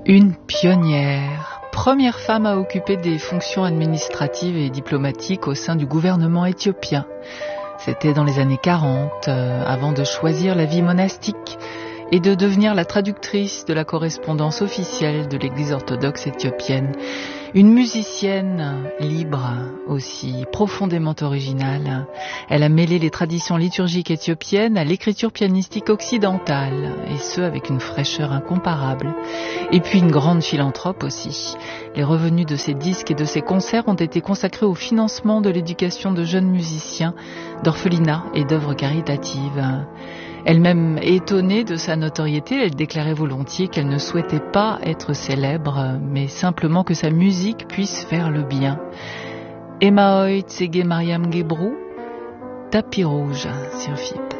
Une pionnière, première femme à occuper des fonctions administratives et diplomatiques au sein du gouvernement éthiopien. C'était dans les années 40, avant de choisir la vie monastique et de devenir la traductrice de la correspondance officielle de l'Église orthodoxe éthiopienne. Une musicienne libre, aussi profondément originale. Elle a mêlé les traditions liturgiques éthiopiennes à l'écriture pianistique occidentale, et ce avec une fraîcheur incomparable. Et puis une grande philanthrope aussi. Les revenus de ses disques et de ses concerts ont été consacrés au financement de l'éducation de jeunes musiciens, d'orphelinats et d'œuvres caritatives. Elle-même étonnée de sa notoriété, elle déclarait volontiers qu'elle ne souhaitait pas être célèbre, mais simplement que sa musique puisse faire le bien. Emma Tsege Mariam Gebru, Tapis rouge sur FIP.